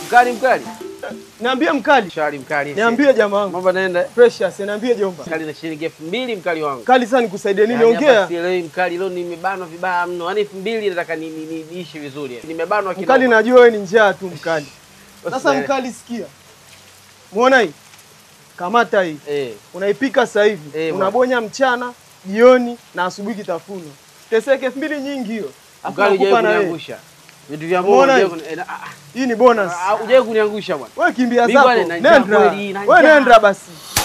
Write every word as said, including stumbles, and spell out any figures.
Mkali mkali. Niambie mkali. Shari mkali. Niambie jamaa wangu. Mambo naenda. Precious, niambie jomba. Mkali na shilingi elfu mbili mkali wangu. Kali sana nikusaidie nini? Yaani Ongea. hapa sielewi mkali, leo nimebanwa vibaya mno. Yaani elfu mbili nataka ni niishi vizuri. Nimebanwa kidogo. Mkali najua wewe ni njaa tu mkali. Sasa mkali sikia. Muona hii? Kamata hii. Eh. Unaipika sasa hivi. Eh, unabonya mchana, jioni na asubuhi kitafuno. Teseke elfu mbili nyingi hiyo. Mkali hujawahi kuniangusha. Vitu vya Mungu hii ni bonus. Hujawahi kuniangusha bwana. Wewe kimbia zako. Nenda. Wewe nenda basi.